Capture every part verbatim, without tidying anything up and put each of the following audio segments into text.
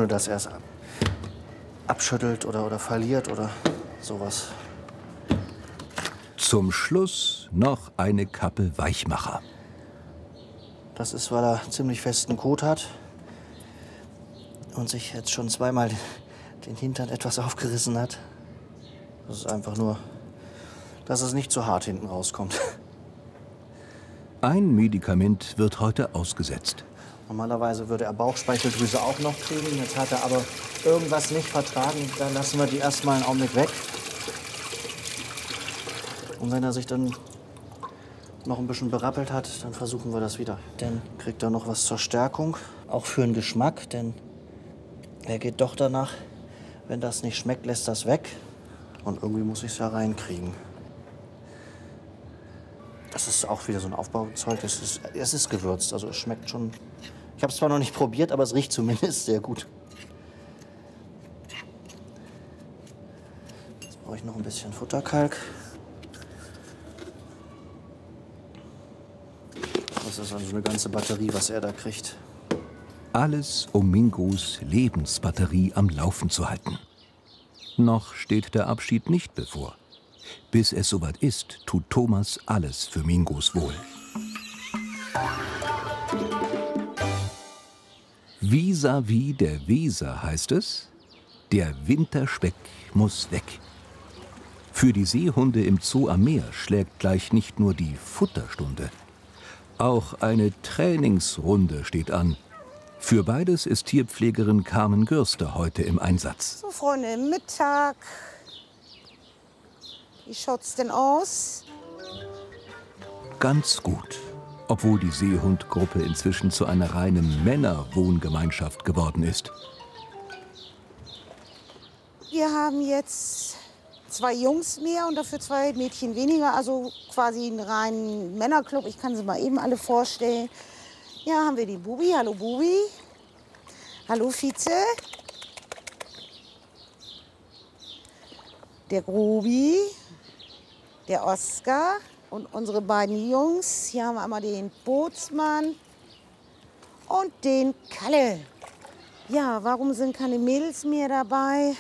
ohne dass er es abschüttelt oder, oder verliert oder sowas. Zum Schluss noch eine Kappe Weichmacher. Das ist, weil er ziemlich festen Kot hat und sich jetzt schon zweimal den Hintern etwas aufgerissen hat. Das ist einfach nur, dass es nicht zu hart hinten rauskommt. Ein Medikament wird heute ausgesetzt. Normalerweise würde er Bauchspeicheldrüse auch noch kriegen. Jetzt hat er aber irgendwas nicht vertragen. Dann lassen wir die erstmal einen Augenblick weg. Und wenn er sich dann noch ein bisschen berappelt hat, dann versuchen wir das wieder. Dann kriegt er noch was zur Stärkung, auch für den Geschmack, denn er geht doch danach, wenn das nicht schmeckt, lässt das weg. Und irgendwie muss ich es ja reinkriegen. Das ist auch wieder so ein Aufbauzeug. Es ist, es ist gewürzt, also es schmeckt schon. Ich habe es zwar noch nicht probiert, aber es riecht zumindest sehr gut. Jetzt brauche ich noch ein bisschen Futterkalk. Das ist also eine ganze Batterie, was er da kriegt. Alles, um Mingos Lebensbatterie am Laufen zu halten. Noch steht der Abschied nicht bevor. Bis es soweit ist, tut Thomas alles für Mingos Wohl. Vis-à-vis der Weser heißt es, der Winterspeck muss weg. Für die Seehunde im Zoo am Meer schlägt gleich nicht nur die Futterstunde. Auch eine Trainingsrunde steht an. Für beides ist Tierpflegerin Carmen Gürster heute im Einsatz. So, Freunde, Mittag. Wie schaut's denn aus? Ganz gut, obwohl die Seehundgruppe inzwischen zu einer reinen Männerwohngemeinschaft geworden ist. Wir haben jetzt zwei Jungs mehr und dafür zwei Mädchen weniger. Also quasi einen reinen Männerclub. Ich kann sie mal eben alle vorstellen. Ja, haben wir den Bubi. Hallo Bubi. Hallo Vize. Der Grobi. Der Oskar. Und unsere beiden Jungs. Hier haben wir einmal den Bootsmann und den Kalle. Ja, warum sind keine Mädels mehr dabei?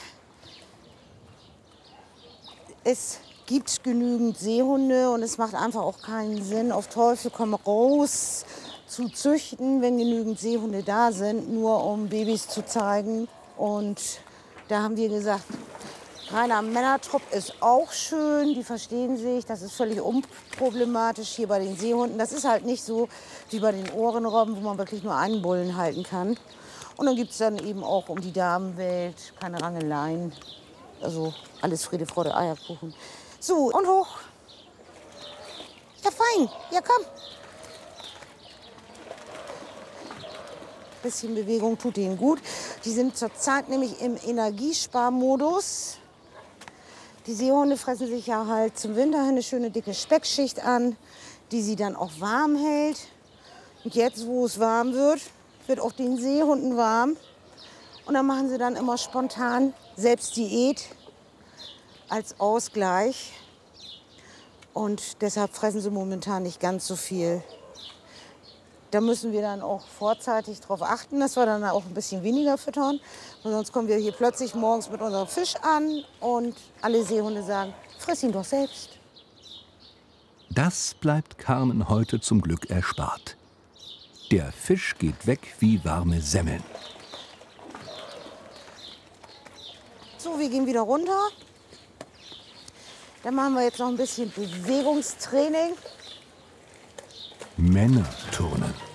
Es gibt genügend Seehunde und es macht einfach auch keinen Sinn, auf Teufel komm raus zu züchten, wenn genügend Seehunde da sind, nur um Babys zu zeigen. Und da haben wir gesagt, reiner Männertrupp ist auch schön, die verstehen sich, das ist völlig unproblematisch hier bei den Seehunden. Das ist halt nicht so wie bei den Ohrenrobben, wo man wirklich nur einen Bullen halten kann. Und dann gibt es dann eben auch um die Damenwelt keine Rangeleien. Also alles Friede, Freude, Eierkuchen. So, und hoch. Ja, fein. Ja, komm. Bisschen Bewegung tut ihnen gut. Die sind zurzeit nämlich im Energiesparmodus. Die Seehunde fressen sich ja halt zum Winter eine schöne dicke Speckschicht an, die sie dann auch warm hält. Und jetzt, wo es warm wird, wird auch den Seehunden warm. Und dann machen sie dann immer spontan selbst Diät als Ausgleich. Und deshalb fressen sie momentan nicht ganz so viel. Da müssen wir dann auch vorzeitig darauf achten, dass wir dann auch ein bisschen weniger füttern. Weil sonst kommen wir hier plötzlich morgens mit unserem Fisch an und alle Seehunde sagen, friss ihn doch selbst. Das bleibt Carmen heute zum Glück erspart. Der Fisch geht weg wie warme Semmeln. So, wir gehen wieder runter. Dann machen wir jetzt noch ein bisschen Bewegungstraining. Männerturnen.